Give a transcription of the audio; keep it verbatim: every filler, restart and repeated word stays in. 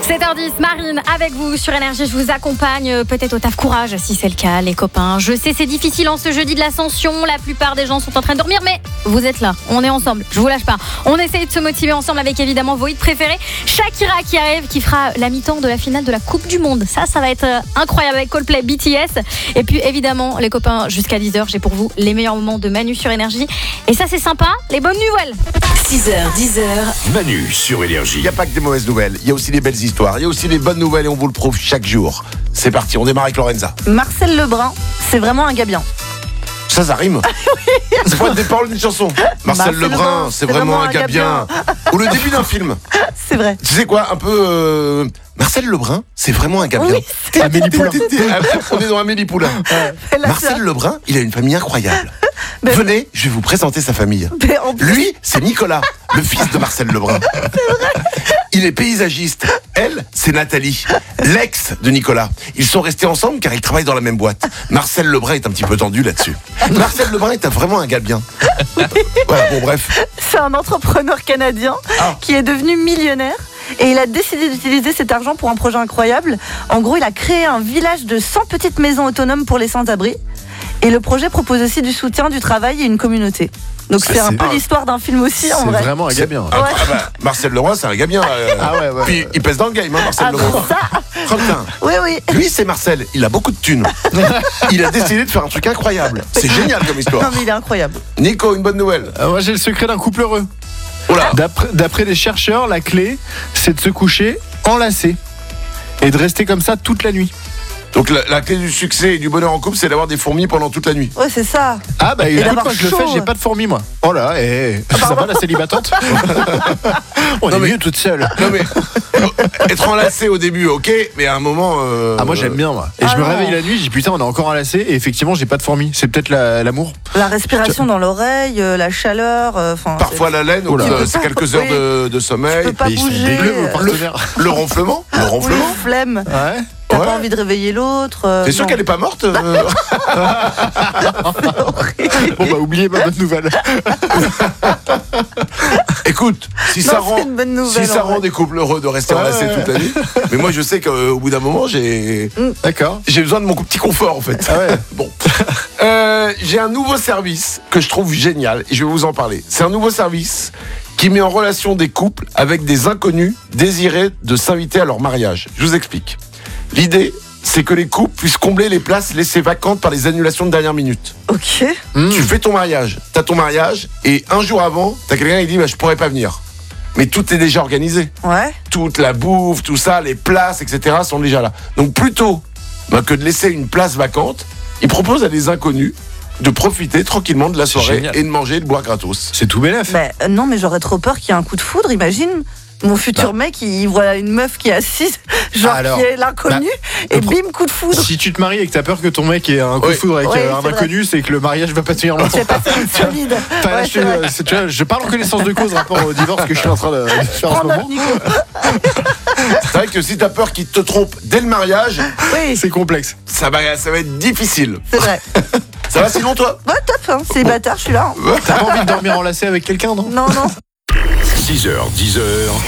sept heures dix, Marine avec vous sur Énergie. Je vous accompagne peut-être au taf. Courage si c'est le cas, les copains. Je sais, c'est difficile en ce jeudi de l'Ascension. La plupart des gens sont en train de dormir, mais vous êtes là. On est ensemble. Je vous lâche pas. On essaye de se motiver ensemble avec évidemment vos hits préférés. Shakira qui arrive, qui fera la mi-temps de la finale de la Coupe du Monde. Ça, ça va être incroyable avec Coldplay, B T S. Et puis évidemment, les copains, jusqu'à dix heures, j'ai pour vous les meilleurs moments de Manu sur Énergie. Et ça, c'est sympa. Les bonnes nouvelles. six heures, dix heures. Manu sur Énergie. Il n'y a pas que des mauvaises nouvelles, il y a aussi des belles histoires, il y a aussi des bonnes nouvelles et on vous le prouve chaque jour. C'est parti, on démarre avec Lorenza. Marcel Lebrun, c'est vraiment un gars bien. Ça, ça rime. C'est pas des paroles d'une chanson. Marcel, Marcel Lebrun, Lebrun, c'est vraiment un gars bien. Ou le début d'un film. C'est vrai. Tu sais quoi, un peu... euh, Marcel Lebrun, c'est vraiment un gars bien. Oui, Amélie Poulain. On est dans Amélie Poulain. Là, Marcel Lebrun, il a une famille incroyable. Ben, Venez, je vais vous présenter sa famille. Mais en plus- Lui, c'est Nicolas, le fils de Marcel Lebrun. Il est paysagiste. Elle, c'est Nathalie, l'ex de Nicolas. Ils sont restés ensemble car ils travaillent dans la même boîte. Marcel Lebrun est un petit peu tendu là-dessus. Marcel Lebrun est vraiment un gars bien. Voilà, bon bref. c'est un entrepreneur canadien Ah. qui est devenu millionnaire. Et il a décidé d'utiliser cet argent pour un projet incroyable. En gros, il a créé un village de cent petites maisons autonomes pour les sans-abri. Et le projet propose aussi du soutien, du travail et une communauté. Donc Ah, c'est un c'est- peu l'histoire d'un film aussi en C'est vrai. vraiment un gars bien. Ah, ah bah, Marcel Lebrun, c'est un gars bien. euh, Ah ouais, ouais. Puis il pèse dans le game, hein, Marcel Ah bah Lebrun. ça, Oh, putain. oui oui. Lui, c'est Marcel. Il a beaucoup de thunes. Il a décidé de faire un truc incroyable. C'est génial comme Non histoire. mais il est incroyable. Nico, une bonne nouvelle. Euh, moi j'ai le secret d'un couple heureux. Oh là. D'après, d'après les chercheurs, la clé, c'est de se coucher enlacé et de rester comme ça toute la nuit. Donc la, la clé du succès et du bonheur en couple, c'est d'avoir des fourmis pendant toute la nuit. Ouais c'est ça. Ah bah écoute, d'avoir moi je le chaud. fais, j'ai pas de fourmis moi. Oh là, eh, ça va la célibatante. On Non, est mais- mieux toute seule. Non mais euh, être enlacé au début, ok, mais à un moment. euh, Ah moi j'aime bien moi. Et Ah je me non. réveille la nuit, je dis putain on est encore enlacé et effectivement j'ai pas de fourmis. C'est peut-être la- l'amour. La respiration dans l'oreille, euh, la chaleur, enfin. Parfois la laine, au Oula. bout de- Tu peux c'est pas- quelques heures oui. de, de tu sommeil. peux pas Et ils sont bouger. dégueux vos euh, partenaires. Le ronflement, le oui, ronflement. flemme. Ouais. T'as Ouais. pas envie de réveiller l'autre. euh, T'es sûr non. qu'elle est pas morte euh Bon bah oubliez ma bonne nouvelle. Écoute, si Non, ça c'est rend, une bonne nouvelle, si ça en rend vrai. des couples heureux de rester Ouais, enlacés ouais. toute la nuit, mais moi je sais qu'au bout d'un moment j'ai D'accord. j'ai besoin de mon petit confort en fait. Ah ouais. Bon, Euh, j'ai un nouveau service que je trouve génial et je vais vous en parler. C'est un nouveau service qui met en relation des couples avec des inconnus désirés de s'inviter à leur mariage. Je vous explique. L'idée, c'est que les couples puissent combler les places laissées vacantes par les annulations de dernière minute. Ok. Mmh. Tu fais ton mariage, t'as ton mariage, et un jour avant, t'as quelqu'un qui dit bah, je pourrais pas venir. Mais tout est déjà organisé. Ouais. Toute la bouffe, tout ça, les places, et cetera sont déjà là. Donc plutôt bah, que de laisser une place vacante, ils proposent à des inconnus de profiter tranquillement de la C'est soirée génial. et de manger et de boire gratos. C'est tout bénef. Bah, euh, non, mais j'aurais trop peur qu'il y ait un coup de foudre, imagine. Mon futur mec, il voit une meuf qui est assise, genre Alors, qui est l'inconnu, et le pro- bim, coup de foudre. Si tu te maries et que t'as peur que ton mec ait un coup Oui. de foudre avec Oui, euh, un c'est vrai. inconnu, c'est que le mariage va pas tenir longtemps. C'est pas solide. Enfin, Ouais, je, c'est vrai. euh, c'est- tu vois, je parle en connaissance de cause rapport au divorce que je suis en train de, de faire en ce Prends note, moment. Nico. C'est vrai que si t'as peur qu'il te trompe dès le mariage, Oui, C'est complexe. ça va, ça va être difficile. c'est vrai. Ça va sinon toi Ouais, top, hein, célibataire, je suis là. hein. T'as pas envie de dormir enlacé avec quelqu'un, non Non, non. six heures, dix heures.